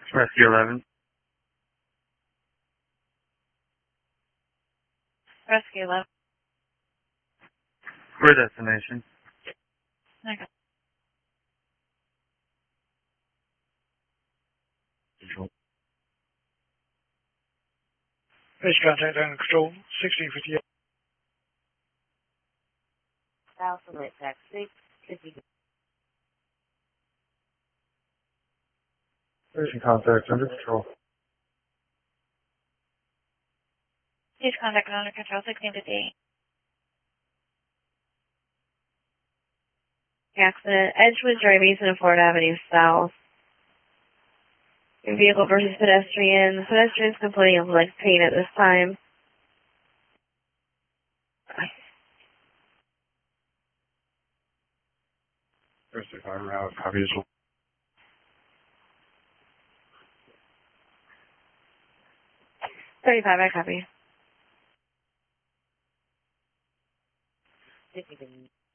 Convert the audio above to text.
Rescue 11. Rescue 11. For destination. Okay. Control. Base contact under control, 1658. Alpha Lit Taxi 50. Station contact under control. Stage contact under control 1658. Accident. Edgewood Drive East and Ford Avenue South. Vehicle versus pedestrian. Pedestrian's complaining of leg pain at this time. First if I route, copy as well. $35, I copy.